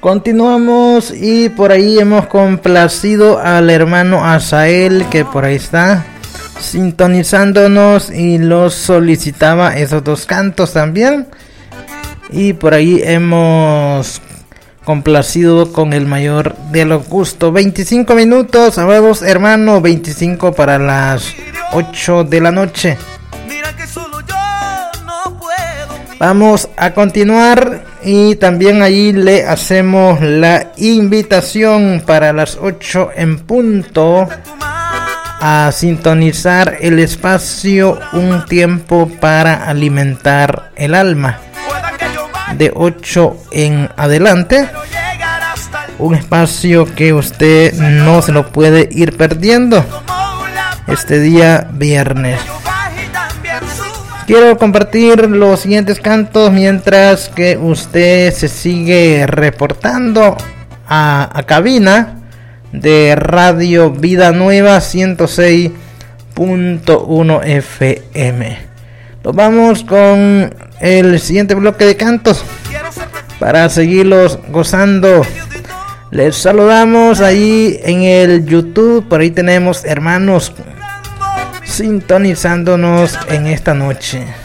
Continuamos y por ahí hemos complacido al hermano Asael, que por ahí está sintonizándonos y los solicitaba esos dos cantos también. Y por ahí hemos complacido con el mayor de los gustos. 25 minutos, sabemos hermano, 25 para las 8 de la noche. Vamos a continuar y también ahí le hacemos la invitación para las 8 en punto a sintonizar el espacio Un Tiempo para Alimentar el Alma. De 8 en adelante, un espacio que usted no se lo puede ir perdiendo este día viernes. Quiero compartir los siguientes cantos mientras que usted se sigue reportando a cabina de Radio Vida Nueva 106.1 FM. Nos vamos con el siguiente bloque de cantos para seguirlos gozando. Les saludamos ahí en el YouTube. Por ahí tenemos hermanos sintonizándonos en esta noche.